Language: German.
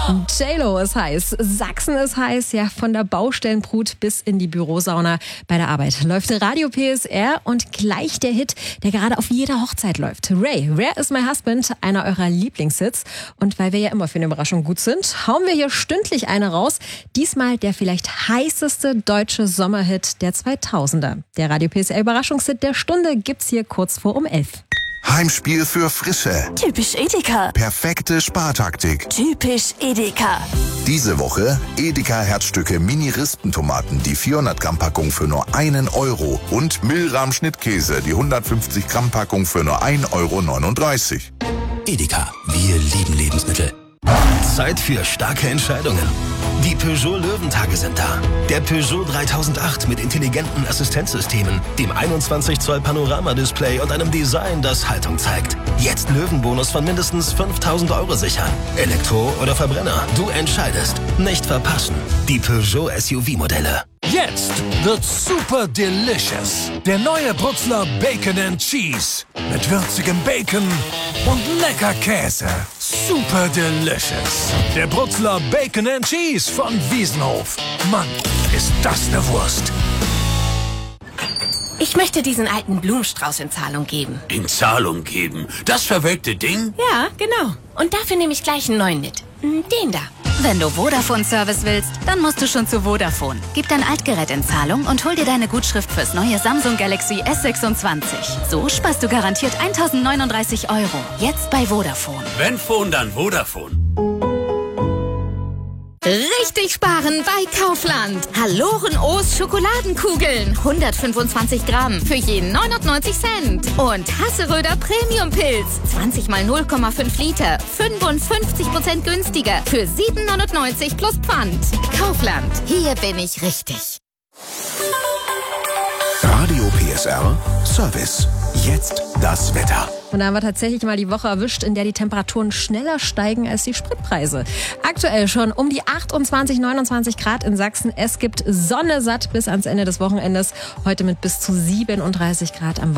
JLo ist heiß, Sachsen ist heiß, ja, von der Baustellenbrut bis in die Bürosauna. Bei der Arbeit läuft Radio PSR und gleich der Hit, der gerade auf jeder Hochzeit läuft. Ray, Where is My Husband, einer eurer Lieblingshits. Und weil wir ja immer für eine Überraschung gut sind, hauen wir hier stündlich eine raus. Diesmal der vielleicht heißeste deutsche Sommerhit der 2000er. Der Radio PSR Überraschungshit der Stunde gibt's hier kurz vor um 11. Heimspiel für Frische. Typisch Edeka. Perfekte Spartaktik. Typisch Edeka. Diese Woche Edeka Herzstücke Mini-Rispentomaten, die 400 Gramm Packung für nur €1 und Milram Schnittkäse, die 150 Gramm Packung für nur €1,39. Edeka, wir lieben Lebensmittel. Zeit für starke Entscheidungen. Die Peugeot Löwentage sind da. Der Peugeot 3008 mit intelligenten Assistenzsystemen, dem 21 Zoll Panoramadisplay und einem Design, das Haltung zeigt. Jetzt Löwenbonus von mindestens 5.000 € sichern. Elektro oder Verbrenner, du entscheidest. Nicht verpassen. Die Peugeot SUV-Modelle. Jetzt wird's super delicious. Der neue Brutzler Bacon and Cheese. Mit würzigem Bacon und lecker Käse. Super delicious. Der Brutzler Bacon and Cheese von Wiesenhof. Mann, ist das eine Wurst. Ich möchte diesen alten Blumenstrauß in Zahlung geben. In Zahlung geben? Das verwelkte Ding? Ja, genau. Und dafür nehme ich gleich einen neuen mit. Den da. Wenn du Vodafone-Service willst, dann musst du schon zu Vodafone. Gib dein Altgerät in Zahlung und hol dir deine Gutschrift fürs neue Samsung Galaxy S26. So sparst du garantiert 1.039 €. Jetzt bei Vodafone. Wenn Phone, dann Vodafone. Richtig sparen bei Kaufland. Haloren O's Schokoladenkugeln. 125 Gramm für je 99 Cent. Und Hasseröder Premium Pilz. 20 mal 0,5 Liter. 55% günstiger für 7,99 plus Pfand. Kaufland. Hier bin ich richtig. Radio PSR Service. Jetzt das Wetter. Und da haben wir tatsächlich mal die Woche erwischt, in der die Temperaturen schneller steigen als die Spritpreise. Aktuell schon um die 28, 29 Grad in Sachsen. Es gibt Sonne satt bis ans Ende des Wochenendes. Heute mit bis zu 37 Grad am Wochenende.